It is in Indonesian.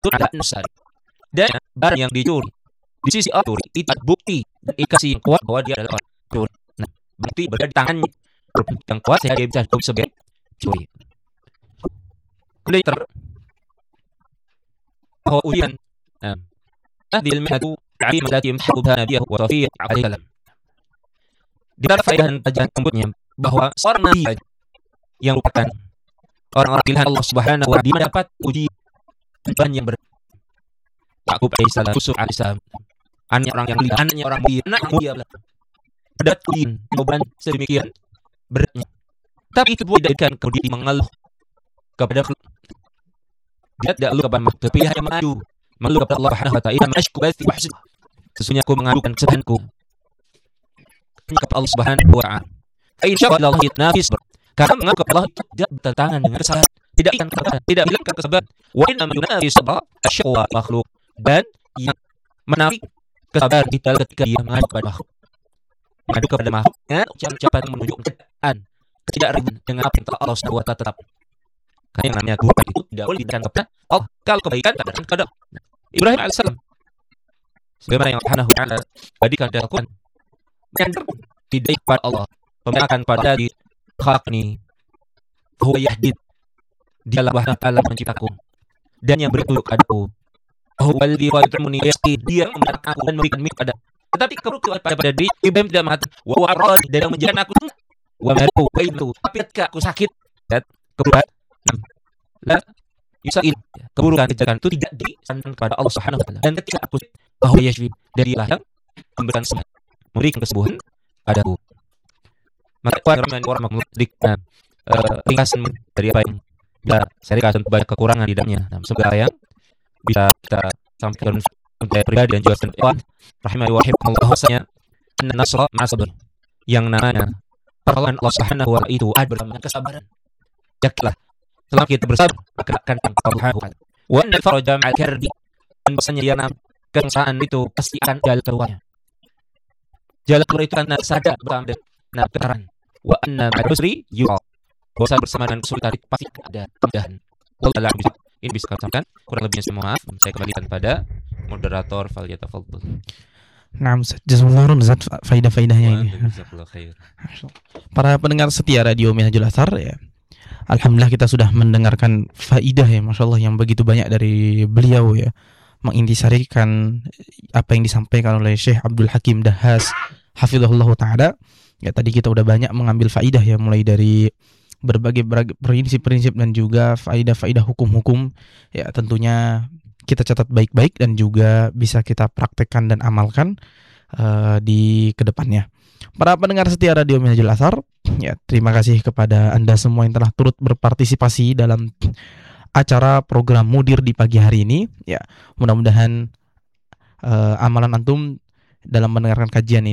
ada nusari. Dan barang yang dicuri di sisi orang itu bukti dan indikasi yang kuat bahwa dia adalah orang curi. Nah, bukti berada di tangannya yang kuat sehingga dia bisa hukum sebagai curi. Kemudian bahwa ujian hadil mihatu ta'lim allati yamhaquha nabiyahu wa rafiq alaihi salam. Di antara faedah dan pelajaran berikutnya bahwa seorang nabi yang merupakan orang-orang pilihan Allah Subhanahu wa taala dapat ujian yang berat. Yakub alaihissalam, Yusuf alaihissalam, anaknya orang yang mulia, anaknya orang mulia, anak yang mulia, berat ujian, beban sedemikian beratnya. Tapi itu bukan kemudian mengeluh kepada dia tidak lalu kepada makhluk pilihan yang maju, mengeluh kepada Allah Subhanahu wa taala, mashku bathi wa hasib. Sesungguhnya aku mengadukan kesedihanku kepada Allah Subhanahu wa taala. Ain syara Allah nafis, karena mengaku Allah tidak bertentangan dengan kesalahan, tidak ikan kesabaran, tidak bilang kesabaran. Wa inna ma yunafis asyqa makhluk, dan yang menarik kesabaran kita ketika dia mengadu kepada makhluk. Mengadu kepada makhluk dengan ucapan menunjukkan ketidakriban dengan apa yang telah Allah Subhanahu wa taala tetap. Karena yang namanya kebaikan itu tidak boleh diberikan kepada Allah. Kalau kebaikan tidak akan kepada Ibrahim alaihissalam, sebagaimana yang Allah Subhanahu wa taala berikan dari Al-Quran, tidak kepada Allah, pembenakan pada di khalaqni huwa yahdid, dialah Allah Ta'ala menciptaku dan yang beri petunjuk padaku, huwa alladhi yut'imuni yasqi, dia yang memberikan aku dan memberikan minum pada. Tetapi keburukan pada diri Ibrahim tidak mengatakan wa arad, dan yang menjadikan aku wa mariku bainu, tapi ketika aku sakit dan keburukan la yusail, keburukan kejelekan itu tidak disandarkan kepada Allah Subhanahu wa taala, dan ketika aku bahwa yashfi, darilah yang memberikan sembuhan, memberikan kesembuhan padaku. Maka orang memberikan ringkasan dari apa yang bisa saya ringkasan banyak kekurangan di dalamnya. Nah, semoga yang bisa kita sampaikan untuk pribadi dan juga sendiri rahimani wa rahimakumullah, bahwasanya an-nasra ma'as-sabr, yang namanya pertolongan Allah Subhanahu wa taala itu ada bersama kesabaran. Yakinlah selama kita bersabar maka akan Allah. Wa anna faraja ma'al karbi, dan bahwasanya yang kesengsaraan itu pasti akan jalan keluarnya. Jalan keluar itu karena sadar bersama dengan keterangan. Wa anna ma'al usri yusra, bahwa bersama dengan kesulitan pasti ada kemudahan. Wallahu a'lam. Ini bisa kami sampaikan, kurang lebihnya saya mohon maaf. Saya kembalikan pada moderator, falyatafadhal. Naam, jazakumullah khairan faidah-faidahnya ini. Para pendengar setia Radio Minhajul Athar ya. Alhamdulillah kita sudah mendengarkan faidah ya, masyaallah, yang begitu banyak dari beliau ya, mengintisarikan apa yang disampaikan oleh Syekh Abdul Hakim Dahhas hafizahullah taala. Ya, tadi kita udah banyak mengambil faidah ya, mulai dari berbagai prinsip-prinsip dan juga faidah-faidah hukum-hukum ya, tentunya kita catat baik-baik dan juga bisa kita praktekkan dan amalkan di kedepannya. Para pendengar setia Radio Minhajul Athar ya, terima kasih kepada Anda semua yang telah turut berpartisipasi dalam acara program Mudir di pagi hari ini ya. Mudah-mudahan amalan antum dalam mendengarkan kajian ini